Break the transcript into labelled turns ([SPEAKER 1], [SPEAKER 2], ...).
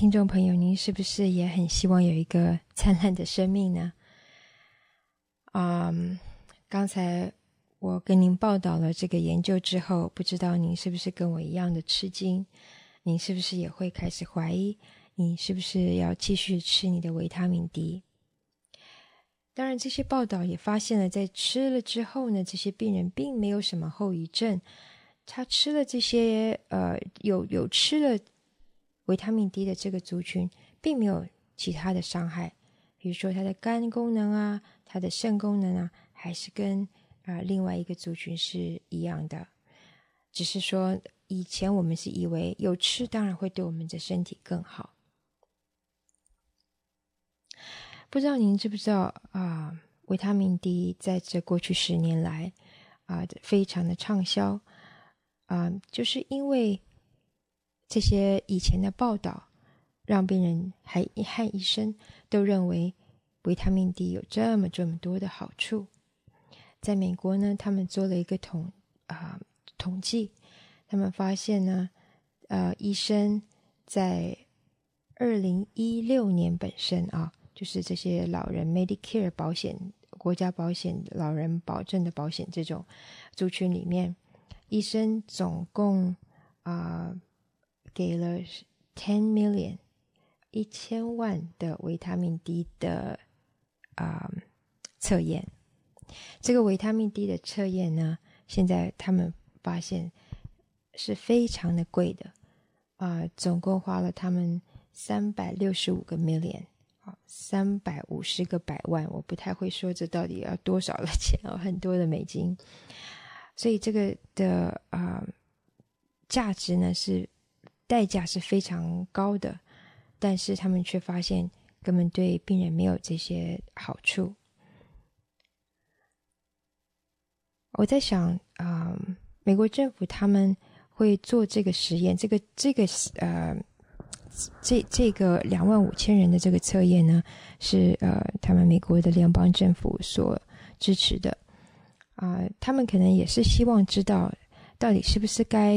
[SPEAKER 1] 听众朋友，您是不是也很希望有一个灿烂的生命呢？刚才我跟您报道了这个研究之后，不知道您是不是跟我一样的吃惊？您是不是也会开始怀疑，你是不是要继续吃你的维他命 D？ 当然，这些报道也发现了，在吃了之后呢，这些病人并没有什么后遗症。他吃了这些有吃了维他命 D 的这个族群，并没有其他的伤害，比如说他的肝功能啊，他的肾功能啊，还是跟另外一个族群是一样的。只是说以前我们是以为有吃当然会对我们的身体更好。不知道您知不知道维他命 D 在这过去10年来非常的畅销就是因为这些以前的报道，让病人和医生都认为维他命 D 有这么多的好处。在美国呢，他们做了一个统计，他们发现呢医生在2016年本身就是这些老人 Medicare 保险，国家保险老人保证的保险这种族群里面，医生总共给了10 million 1000万的维他命 D 的测验。这个维他命 D 的测验呢，现在他们发现是非常的贵的总共花了他们365个 million 350个百万，我不太会说这到底要多少的钱很多的美金。所以这个的价值呢代价是非常高的，但是他们却发现根本对病人没有这些好处。我在想美国政府他们会做这个实验，这个25000人的这个测验呢，是他们美国的联邦政府所支持的他们可能也是希望知道到底是不是该